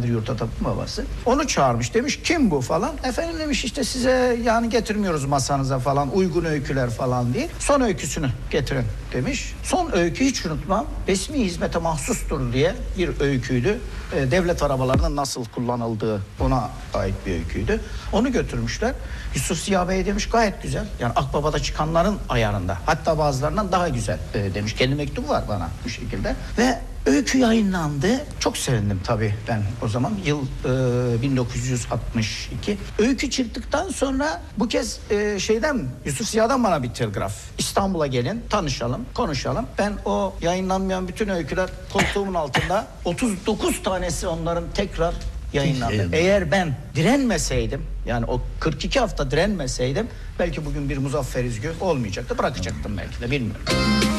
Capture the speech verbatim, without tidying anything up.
Yurtatap'ın babası. Onu çağırmış, demiş kim bu falan. Efendim demiş işte size yani getirmiyoruz masanıza falan, uygun öyküler falan diye. Son öyküsünü getirin demiş. Son öykü hiç unutmam. Resmi hizmete mahsustur diye bir öyküydü. E, devlet arabalarının nasıl kullanıldığı, ona ait bir öyküydü. Onu götürmüşler. Yusuf Ziya Bey demiş gayet güzel. Yani Akbaba'da çıkanların ayarında. Hatta bazılarından daha güzel e, demiş. Kendi mektubu var bana bu şekilde. Ve öykü yayınlandı. Çok sevindim tabii ben o zaman. Yıl e, bin dokuz yüz altmış iki. Öykü çıktıktan sonra bu kez e, şeyden Yusuf Ziya'dan bana bir telgraf. İstanbul'a gelin, tanışalım, konuşalım. Ben o yayınlanmayan bütün öyküler koltuğumun altında. otuz dokuz tanesi onların tekrar yayınlandı. Eğer ben direnmeseydim, yani o kırk iki hafta direnmeseydim belki bugün bir Muzaffer İzgü olmayacaktı, bırakacaktım belki de, bilmiyorum.